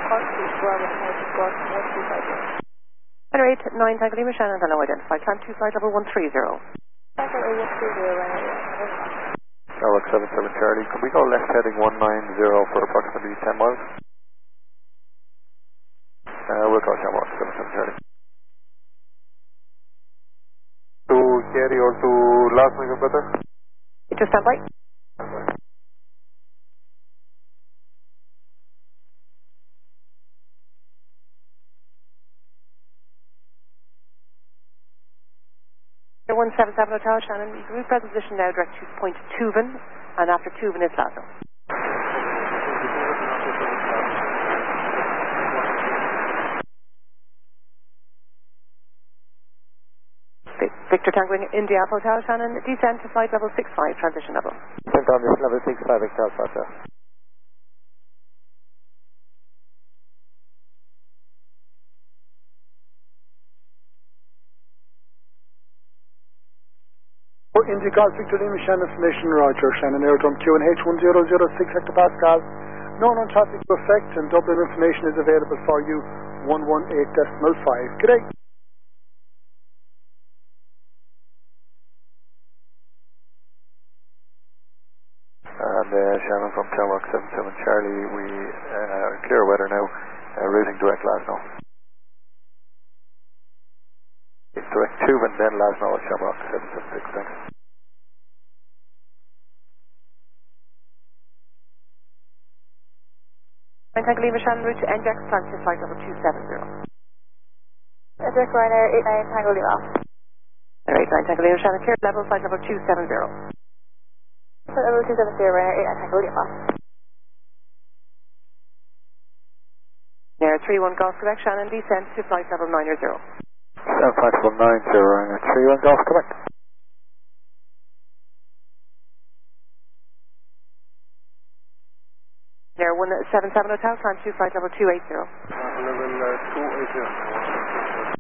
Park Street, Bravo, Squawk 1250. Runway 9 Tango Lima Shannon, hello, identified, climb 2 flight level 130. Tango A130, runway 8. Sherlock 77 Charlie, can we go left heading 190 for approximately 10 miles? We'll call Sherlock 77 Charlie. To Kerry or to Las Vegas, better? Just stand by. Air 177 Hotel Shannon, you can represent position now direct to Point Tuvan, and after Tuvan is Lazo. Victor Tango India Hotel Shannon, descend to flight level 65, transition level. Descent on this level 65, Victor Alpha. India Golf Victor Lima Shannon Information Roger Shannon Aerodrome QNH 1006 hectopascals. Known on traffic to effect and Dublin information is available for you 118.5. Good day. And Shannon from Sherlock 77 Charlie, we are clear weather now, routing direct Lasno. It's direct Tuvan, then Lasno at Sherlock 776, thanks. Tango Lima Shannon, route to NJAX, climb to flight level 270. Direct Ryanair 89 Tango Lima. Air 89 Tango Lima Shannon, clear level, flight level 270. Flight level 270, Ryanair 89 Tango Lima. Air 31 Golf Quebec Shannon, descend to flight level 90. Flight level 90, Ryanair 31 Golf Quebec. Air 177 Hotel, climb to flight level 280. Level 280.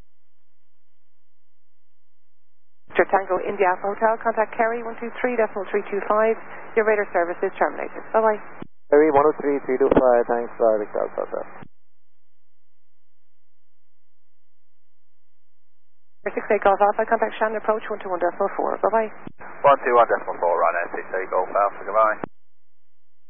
Victor Tango India Hotel, contact Kerry 123.325. Your radar service is terminated. Bye-bye. Kerry 103.325, thanks, Victor Alpha. 68 Golf Alpha, contact Shannon approach 121.4. Bye-bye. 121.4, Ryanair 68 Golf Alpha, goodbye.